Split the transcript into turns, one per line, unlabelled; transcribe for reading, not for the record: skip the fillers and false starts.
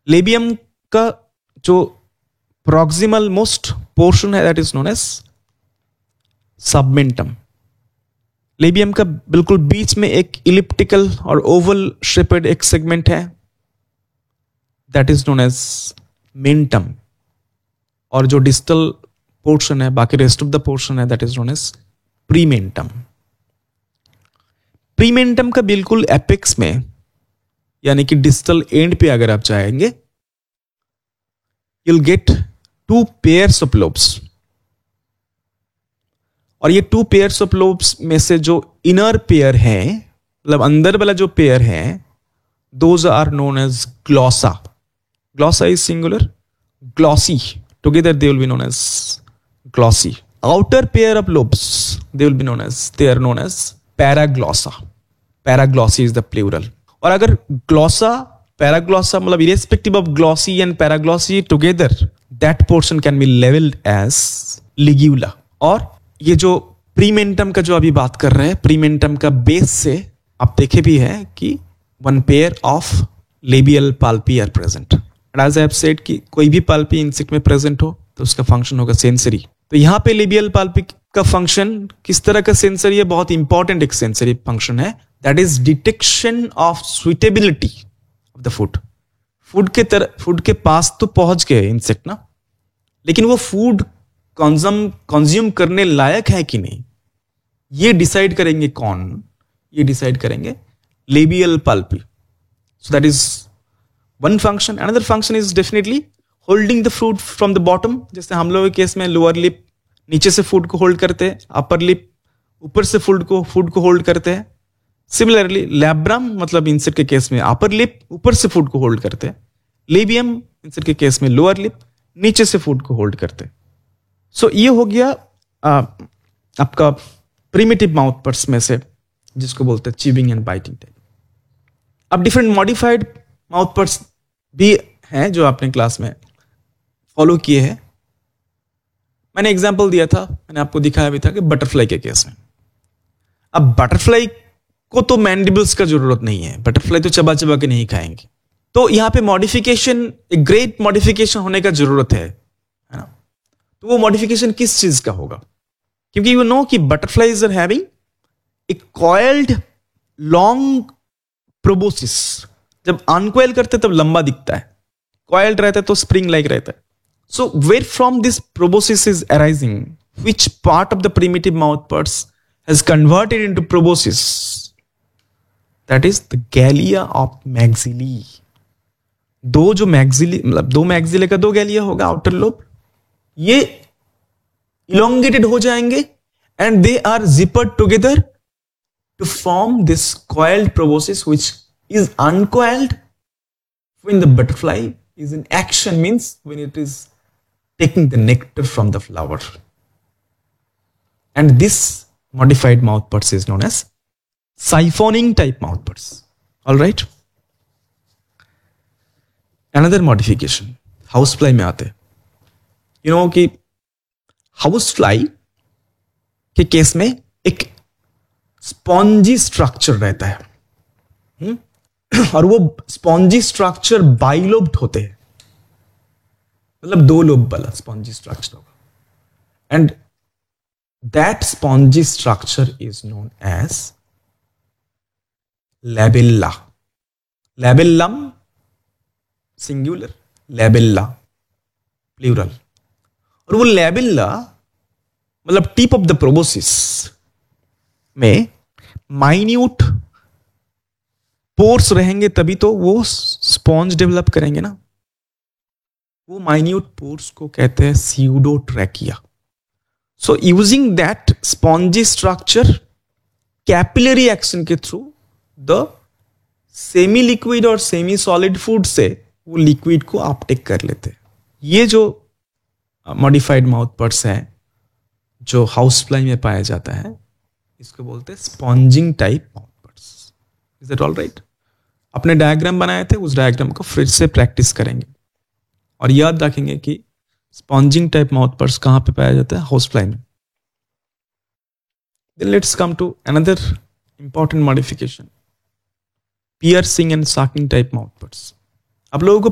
Labium का जो proximal most portion है that is known as सबमेंटम। Labium का बिल्कुल बीच में एक इलिप्टिकल और ओवल शेपेड एक सेगमेंट है that is known as mentum, और जो डिस्टल पोर्शन है, बाकी रेस्ट ऑफ द पोर्शन है दैट इज नोन एज प्रीमेंटम। प्रीमेंटम का बिल्कुल एपेक्स में यानी कि डिस्टल एंड पे अगर आप जाएंगे you'll get 2 pairs of lobes, और ये 2 pairs of lobes में से जो इनर पेयर है, मतलब अंदर वाला जो पेयर है, those are known as glossa. Glossa is singular, glossy, together they will be known as glossy. Outer pair of lobes they are known as paraglossa. Paraglossy is the plural. और अगर glossa पैराग्लॉसा मतलब irrespective of glossy and paraglossy together, that portion can be labeled as ligula. और ये जो प्रीमेंटम का जो अभी बात कर रहे हैं, प्रीमेंटम का बेस से आप देखे भी है कि 1 pair of labial palpi are present. And as I have said कि कोई भी palpi इंसेक्ट में प्रेजेंट हो तो उसका फंक्शन होगा सेंसरी। तो यहाँ पे लेबियल palpi का फंक्शन किस तरह का सेंसरी है? बहुत इंपॉर्टेंट एक सेंसरी फंक्शन है, that is detection of suitability of the food. Food के पास तो पहुंच गए इंसेक्ट ना, लेकिन वो फूड कंज्यूम करने लायक है कि नहीं, ये डिसाइड करेंगे कौन? ये डिसाइड करेंगे labial palpi. So that is one function. Another function is definitely holding the food from the bottom. जैसे हम लोगों के केस में लोअर लिप नीचे से फूड को होल्ड करते हैं, अपर लिप ऊपर से फूड को होल्ड करते हैं। सिमिलरली लैब्रम मतलब इंसेक्ट के केस में अपर लिप ऊपर से फूड को होल्ड करते हैं, लेबियम इंसेक्ट के केस में लोअर लिप नीचे से फूड को होल्ड करते हैं। सो ये हो गया आपका प्रिमिटिव माउथ पर्स में से जिसको बोलते हैं च्यूइंग एंड बाइटिंग टाइप। अब डिफरेंट मॉडिफाइड माउथ पर्स भी हैं जो आपने क्लास में फॉलो किए हैं। मैंने एग्जांपल दिया था, मैंने आपको दिखाया भी था कि बटरफ्लाई के केस में। अब बटरफ्लाई को तो मैंडिबल्स का जरूरत नहीं है, बटरफ्लाई तो चबा चबा के नहीं खाएंगे, तो यहां पे मॉडिफिकेशन, एक ग्रेट मॉडिफिकेशन होने का जरूरत है ना। तो वो मॉडिफिकेशन किस चीज का होगा? क्योंकि यू नो कि butterflies are having a coiled long proboscis. जब अनकॉइल करते तब लंबा दिखता है, कॉइल्ड रहता है तो स्प्रिंग लाइक रहता है। So where from this proboscis is arising? Which part of the primitive mouth parts has converted into proboscis? That is the gallia of maxillae. दो जो मैक्सिली मतलब दो मैक्सिले का 2 गैलिया होगा आउटर लोब, ये elongated हो जाएंगे and they are zippered together to form this coiled proboscis which is uncoiled when the butterfly is in action, means when it is taking the nectar from the flower. And this modified mouth parts is known as siphoning type mouth parts. All right. Another modification, housefly में आते हैं। You know कि housefly के case में एक spongy structure रहता है, और वो स्पॉन्जी स्ट्रक्चर बाइलोब्ड होते हैं, मतलब 2 लोब वाला स्पॉन्जी स्ट्रक्चर होगा। And that spongy structure is known as लैबेल्ला। लैबेल्लम singular, लैबेल्ला plural. और वो लैबेल्ला मतलब टिप ऑफ द प्रोबोसिस में माइन्यूट पोर्स रहेंगे, तभी तो वो स्पॉन्ज डेवलप करेंगे ना। वो माइन्यूट पोर्स को कहते हैं स्यूडोट्रैकिया। So using that spongy structure, capillary action के थ्रू द सेमी लिक्विड और सेमी सॉलिड फूड से वो लिक्विड को अपटेक कर लेते हैं। ये जो मॉडिफाइड माउथ पर्स है जो हाउस फ्लाई में पाया जाता है, इसको बोलते हैं sponging type mouth purse. Is that all right? अपने डायग्राम बनाए थे, उस डायग्राम को फिर से प्रैक्टिस करेंगे और याद रखेंगे कि स्पॉन्जिंग टाइप माउथ पर्स कहां पे पाया जाता है? हाउस फ्लाई में। Then let's come to another important modification, piercing and sucking type mouth parts. आप लोगों को